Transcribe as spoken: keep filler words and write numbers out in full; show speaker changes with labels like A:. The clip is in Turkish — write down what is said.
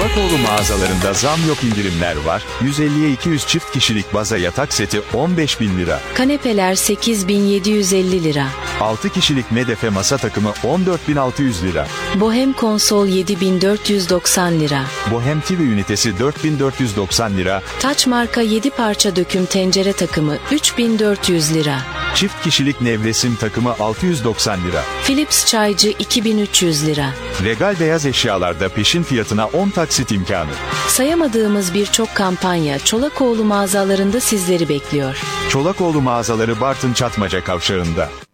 A: Çolakoğlu mağazalarında zam yok, indirimler var. yüz elliye iki yüz çift kişilik baza yatak seti on beş bin lira.
B: Kanepeler sekiz bin yedi yüz elli lira.
A: altı kişilik medefe masa takımı on dört bin altı yüz lira.
B: Bohem konsol yedi bin dört yüz doksan lira.
A: Bohem T V ünitesi dört bin dört yüz doksan lira.
B: Taç marka yedi parça döküm tencere takımı üç bin dört yüz lira.
A: Çift kişilik nevresim takımı altı yüz doksan lira.
B: Philips çaycı iki bin üç yüz lira.
A: Regal beyaz eşyalarda peşin fiyatına on taksit imkanı.
B: Sayamadığımız birçok kampanya Çolakoğlu mağazalarında sizleri bekliyor.
A: Çolakoğlu mağazaları Bartın Çatmaca Kavşağı'nda.